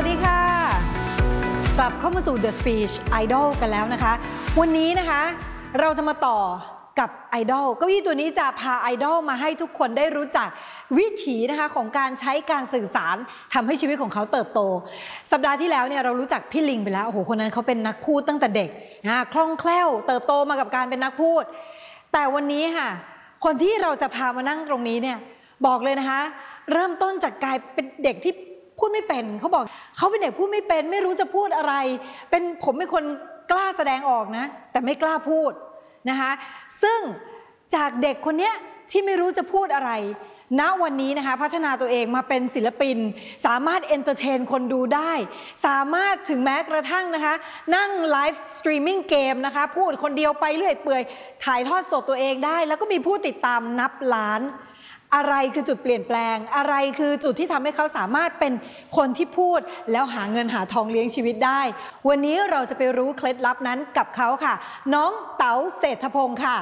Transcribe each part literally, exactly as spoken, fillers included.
ดีค่ะกลับเข้ามาสู่ The Speech Idol กันแล้วนะคะวันนี้นะคะเราจะมาต่อกับไอดอลเก้าอี้ตัวนี้จะพาไอดอลมาให้ทุกคนได้รู้จักวิถีนะคะของการใช้การสื่อสารทำให้ชีวิตของเขาเติบโตสัปดาห์ที่แล้วเนี่ยเรารู้จักพี่ลิงไปแล้วโอ้โหคนนั้นเขาเป็นนักพูดตั้งแต่เด็กนะคล่องแคล่วเติบโตมากับการเป็นนักพูดแต่วันนี้ค่ะคนที่เราจะพามานั่งตรงนี้เนี่ยบอกเลยนะคะเริ่มต้นจากกลายเป็นเด็กที่พูดไม่เป็นเขาบอกเขาเป็นเด็กพูดไม่เป็นไม่รู้จะพูดอะไรเป็นผมเป็นคนกล้าแสดงออกนะแต่ไม่กล้าพูดนะคะซึ่งจากเด็กคนนี้ที่ไม่รู้จะพูดอะไรณวันนี้นะคะพัฒนาตัวเองมาเป็นศิลปินสามารถเอนเตอร์เทนคนดูได้สามารถถึงแม้กระทั่งนะคะนั่งไลฟ์สตรีมมิ่งเกมนะคะพูดคนเดียวไปเรื่อยเปื่อยถ่ายทอดสดตัวเองได้แล้วก็มีผู้ติดตามนับล้านอะไรคือจุดเปลี่ยนแปลงอะไรคือจุดที่ทำให้เขาสามารถเป็นคนที่พูดแล้วหาเงินหาทองเลี้ยงชีวิตได้วันนี้เราจะไปรู้เคล็ดลับนั้นกับเขาค่ะน้องเต๋าเศรษฐพงศ์ค่ะ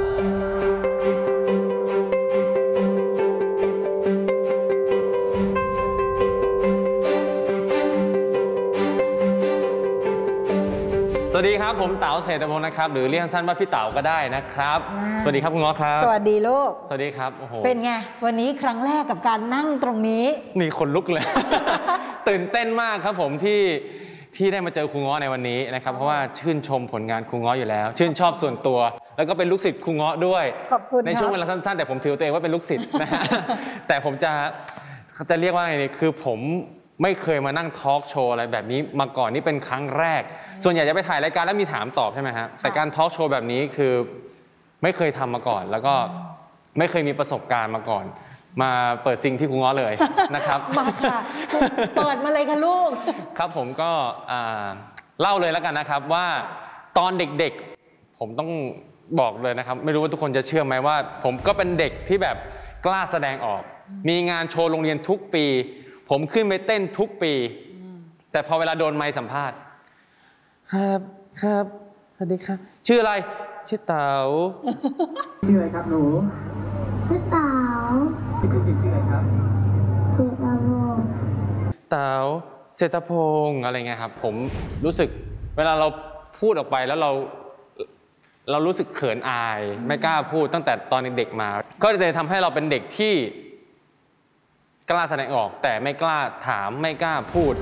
สวัสดีครับผมเต๋าเศรษฐพงศ์นะครับหรือเรียกสั้นว่าพี่เต๋าก็ได้นะครับสวัสดีครับคุณง้อครับสวัสดีลูกสวัสดีครับโอ้โหเป็นไงวันนี้ครั้งแรกกับการนั่งตรงนี้นี่คนลุกเลย ตื่นเต้นมากครับผมที่ที่ได้มาเจอครูง้อในวันนี้นะครับเพราะว่าชื่นชมผลงานครูง้ออยู่แล้วชื่นชอบส่วนตัวแล้วก็เป็นลูกศิษย์ครูง้อด้วยขอบคุณในช่วงเวลาสั้นๆแต่ผมถือตัวเองว่าเป็นลูกศิษย์นะฮะ แต่ผมจะจะเรียกว่าไงนี่คือผมไม่เคยมานั่งทอล์กโชว์อะไรแบบนี้มาก่อนนี่เป็นครั้งแรกส่วนใหญ่จะไปถ่ายรายการแล้วมีถามตอบใช่ไหมฮะแต่การทอล์กโชว์แบบนี้คือไม่เคยทำมาก่อนแล้วก็ไม่เคยมีประสบการณ์มาก่อนมาเปิดซิงที่ครูง้อเลยนะครับมาค่ะเปิดมาเลยค่ะลูกครับผมก็เล่าเลยแล้วกันนะครับว่าตอนเด็กๆผมต้องบอกเลยนะครับไม่รู้ว่าทุกคนจะเชื่อไหมว่าผมก็เป็นเด็กที่แบบกล้าแสดงออกมีงานโชว์โรงเรียนทุกปีผมขึ้นไปเต้นทุกปีแต่พอเวลาโดนไมค์สัมภาษณ์ครับครับสวัสดีครับชื่ออะไรชื่อเต๋าชื่ออะไรครับหนูชื่อเต๋าพี่เป็นชื่ออะไรครับเศรษฐพงศ์เต๋าเศรษฐพงศ์อะไรเงี้ยครับผมรู้สึกเวลาเราพูดออกไปแล้วเราเรารู้สึกเขินอายไม่กล้าพูดตั้งแต่ตอนเด็กๆมาก็เลยทำให้เราเป็นเด็กที่กล้าแสดงออกแต่ไม่กล้าถามไม่กล้าพูด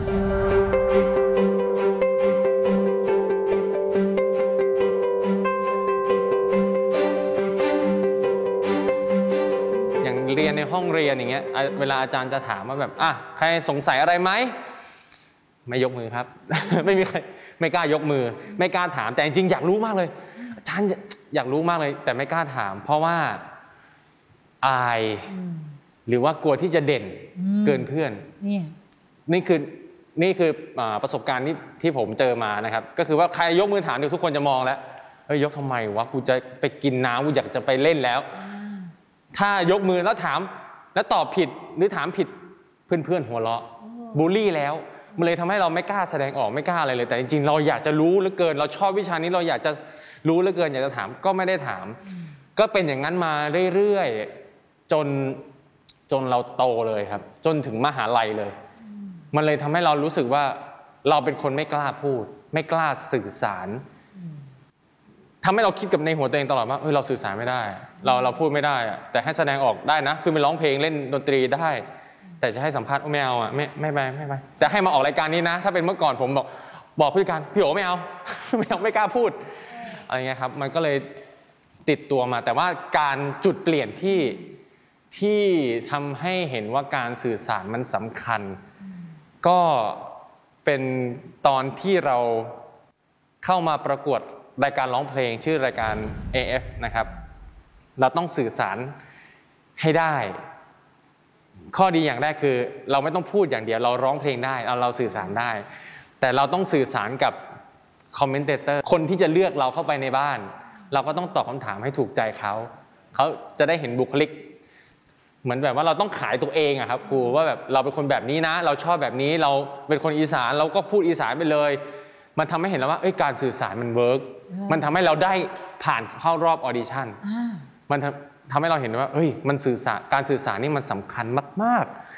อย่างเรียนในห้องเรียนอย่างเงี้ยเวลาอาจารย์จะถามว่าแบบอ่ะใครสงสัยอะไรไหมไม่ยกมือครับ ไม่มีใครไม่กล้ายกมือไม่กล้าถามแต่จริงๆอยากรู้มากเลยอาจารย์อยากรู้มากเลยแต่ไม่กล้าถามเพราะว่าอายหรือว่ากลัวที่จะเด่นเกินเพื่อนนี่คือนี่คือประสบการณ์ที่ที่ผมเจอมานะครับก็คือว่าใครยกมือถามเดี๋ยวทุกคนจะมองแล้วเฮ้ยยกทำไมวะกูจะไปกินน้ำกูอยากจะไปเล่นแล้วถ้ายกมือแล้วถามแล้วตอบผิดหรือถามผิดเพื่อนๆหัวเราะบูลลี่แล้วมันเลยทำให้เราไม่กล้าแสดงออกไม่กล้าอะไรเลยแต่จริงๆเราอยากจะรู้เหลือเกินเราชอบวิชานี้เราอยากจะรู้เหลือเกินอยากจะถามก็ไม่ได้ถามก็เป็นอย่างนั้นมาเรื่อยๆจนจนเราโตเลยครับจนถึงมหาลัยเลยมันเลยทำให้เรารู้สึกว่าเราเป็นคนไม่กล้าพูดไม่กล้าสื่อสารทำให้เราคิดกับในหัวตัวเองตลอดว่าเออเราสื่อสารไม่ได้เราเราพูดไม่ได้อะแต่ให้แสดงออกได้นะคือไปร้องเพลงเล่นดนตรีได้แต่จะให้สัมภาษณ์ไม่เอาอ่ะไม่ไม่ไปไม่ไปแต่ให้มาออกรายการนี้นะถ้าเป็นเมื่อก่อนผมบอกบอกผู้จัดการพี่โอ๋ไม่เอาไม่เอาไม่กล้าพูดอะไรเงี้ยครับมันก็เลยติดตัวมาแต่ว่าการจุดเปลี่ยนที่ที่ทำให้เห็นว่าการสื่อสารมันสำคัญก็เป็นตอนที่เราเข้ามาประกวดรายการร้องเพลงชื่อรายการ เอ เอฟ นะครับเราต้องสื่อสารให้ได้ข้อดีอย่างแรกคือเราไม่ต้องพูดอย่างเดียวเราร้องเพลงได้เราเราสื่อสารได้แต่เราต้องสื่อสารกับคอมเมนเตเตอร์คนที่จะเลือกเราเข้าไปในบ้านเราก็ต้องตอบคำถามให้ถูกใจเขาเขาจะได้เห็นบุคลิกเหมือนแบบว่าเราต้องขายตัวเองอะครับครูว่าแบบเราเป็นคนแบบนี้นะเราชอบแบบนี้เราเป็นคนอีสานเราก็พูดอีสานไปเลยมันทำให้เห็นแล้วว่าเอ้ยการสื่อสารมันเวิร์กมันทำให้เราได้ผ่านเข้ารอบออดิชั่นมันทำให้เราเห็นว่าเอ้ยมันสื่อสารการสื่อสารนี่มันสำคัญมากๆพ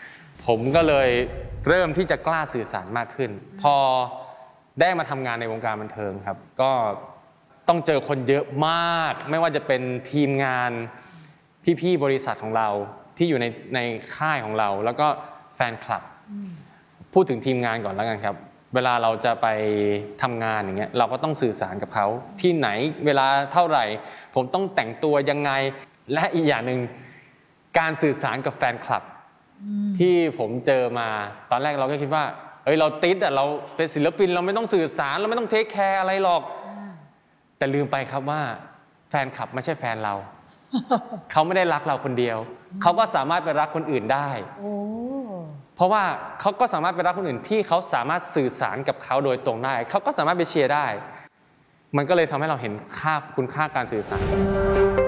ผมก็เลยเริ่มที่จะกล้าสื่อสารมากขึ้น พอได้มาทำงานในวงการบันเทิงครับก็ต้องเจอคนเยอะมากไม่ว่าจะเป็นทีมงานพี่ๆบริษัทของเราที่อยู่ในในค่ายของเราแล้วก็แฟนคลับพูดถึงทีมงานก่อนแล้วกันครับเวลาเราจะไปทำงานอย่างเงี้ยเราก็ต้องสื่อสารกับเขาที่ไหนเวลาเท่าไหร่ผมต้องแต่งตัวยังไงและอีกอย่างหนึ่งการสื่อสารกับแฟนคลับที่ผมเจอมาตอนแรกเราก็คิดว่าเอ้ยเราติดอ่ะเราเป็นศิลปินเราไม่ต้องสื่อสารเราไม่ต้องเทคแคร์อะไรหรอกแต่ลืมไปครับว่าแฟนคลับไม่ใช่แฟนเรา เขาไม่ได้รักเราคนเดียวเขาก็สามารถไปรักคนอื่นได้เพราะว่าเขาก็สามารถไปรักคนอื่นที่เขาสามารถสื่อสารกับเขาโดยตรงได้เขาก็สามารถไปเชียร์ได้มันก็เลยทำให้เราเห็นค่าคุณค่าการสื่อสาร